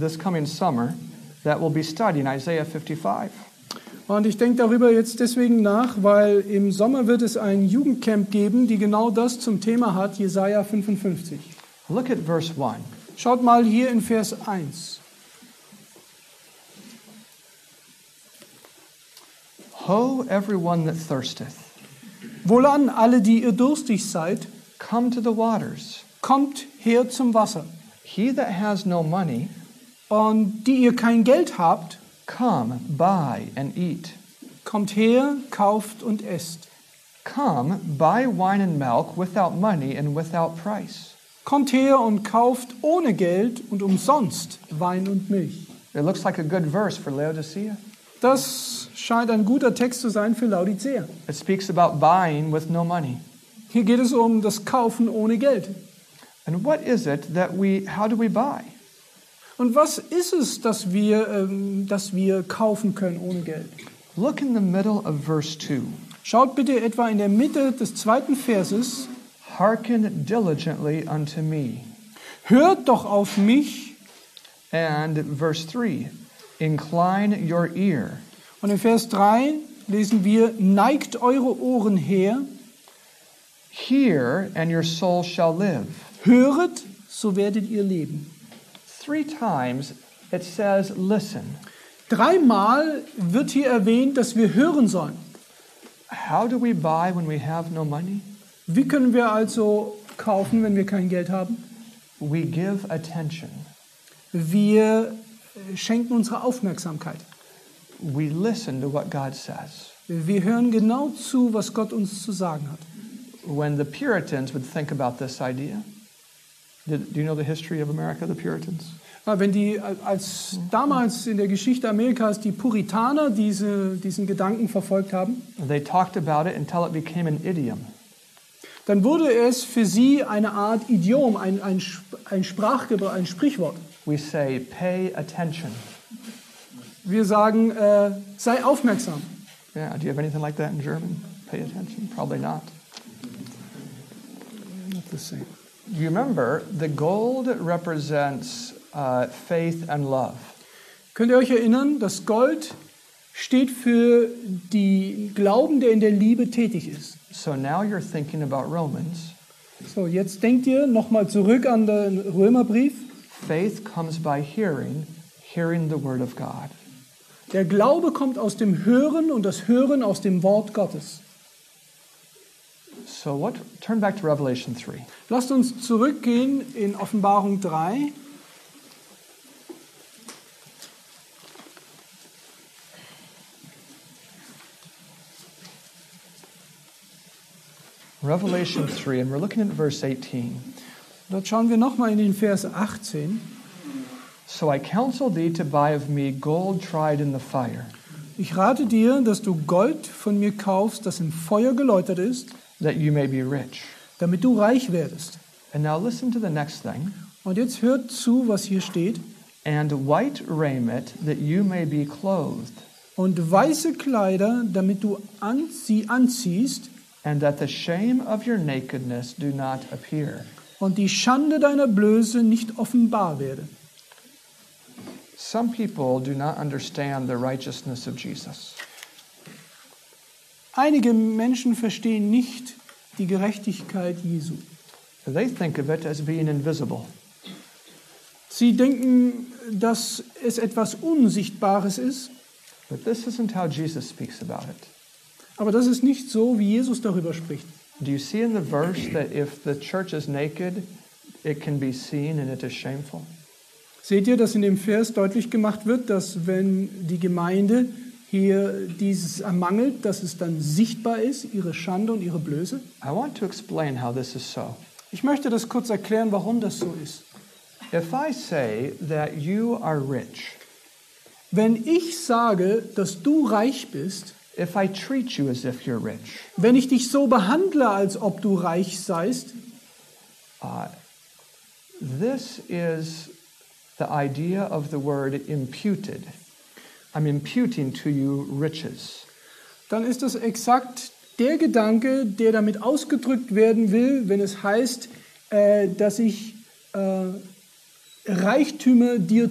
this coming summer that will be studying Isaiah 55. Und ich denke darüber jetzt deswegen nach, weil im Sommer wird es ein Jugendcamp geben, die genau das zum Thema hat, Jesaja 55. Look at verse 1. Schaut mal hier in Vers 1. Ho, everyone that thirsteth, Wohlan alle, die ihr durstig seid, come to the waters. kommt her zum Wasser. He that has no money, Und die ihr kein Geld habt, come, buy and eat. kommt her, kauft und esst. Come, buy wine and milk without money and without price. Kommt her und kauft ohne Geld und umsonst Wein und Milch. It looks like a good verse for Laodicea. Das scheint ein guter Text zu sein für Laodicea. It speaks about buying with no money. Hier geht es um das Kaufen ohne Geld. And what is it how do we buy? Und was ist es, dass wir kaufen können ohne Geld? Look in the middle of verse 2. Schaut bitte etwa in der Mitte des 2. Verses. Hearken diligently unto me. Hört doch auf mich. And verse 3. Incline your ear. Und in Vers 3 lesen wir, neigt eure Ohren her. Hear, and your soul shall live. Höret, so werdet ihr leben. 3 times it says listen. 3-mal wird hier erwähnt, dass wir hören sollen. How do we buy when we have no money? Wie können wir also kaufen, wenn wir kein Geld haben? We give attention. Wir schenken unsere Aufmerksamkeit. We listen to what God says. Wir hören genau zu, was Gott uns zu sagen hat. When the Puritans would think about this idea, do you know the history of America, the Puritans? Wenn als damals in der Geschichte Amerikas die Puritaner diesen Gedanken verfolgt haben, They talked about it until it became an idiom. dann wurde es für sie eine Art Idiom, ein Sprachgebrauch, ein Sprichwort. We say, pay attention. Wir sagen, sei aufmerksam. Yeah, do you have anything like that in German? Pay attention? Probably not. Not the same. You remember, the gold represents faith and love. Könnt ihr euch erinnern, das Gold steht für den Glauben, der in der Liebe tätig ist. So now you're thinking about Romans. So, jetzt denkt ihr nochmal zurück an den Römerbrief. Faith comes by hearing the word of God. Der Glaube kommt aus dem Hören und das Hören aus dem Wort Gottes. So turn back to Revelation 3. Lasst uns zurückgehen in Offenbarung 3. Revelation 3, and we're looking at verse 18. Dort schauen wir nochmal in den Vers 18. So I counsel thee to buy of me gold tried in the fire, Ich rate dir, dass du Gold von mir kaufst, das im Feuer geläutert ist, that you may be rich. damit du reich werdest. And now listen to the next thing. Und jetzt hört zu, was hier steht. And white raiment, that you may be clothed, Und weiße Kleider, damit du sie anziehst and that the shame of your nakedness do not appear. und die Schande deiner Blöße nicht offenbar werde. Some people do not understand the righteousness of Jesus. Einige Menschen verstehen nicht die Gerechtigkeit Jesu. They think of it as being invisible. Sie denken, dass es etwas Unsichtbares ist, But this isn't how Jesus speaks about it. aber das ist nicht so, wie Jesus darüber spricht. Do you see in the verse that if the church is naked, it can be seen and it is shameful? Seht ihr, dass in dem Vers deutlich gemacht wird, dass wenn die Gemeinde hier dieses ermangelt, dass es dann sichtbar ist, ihre Schande und ihre Blöße? I want to explain how this is so. Ich möchte das kurz erklären, warum das so ist. If I say that you are rich, Wenn ich sage, dass du reich bist, if I treat you as if you're rich, wenn ich dich so behandle, als ob du reich seist, this is the idea of the word imputed. I'm imputing to you riches. dann ist das exakt der Gedanke, der damit ausgedrückt werden will, wenn es heißt, dass ich Reichtümer dir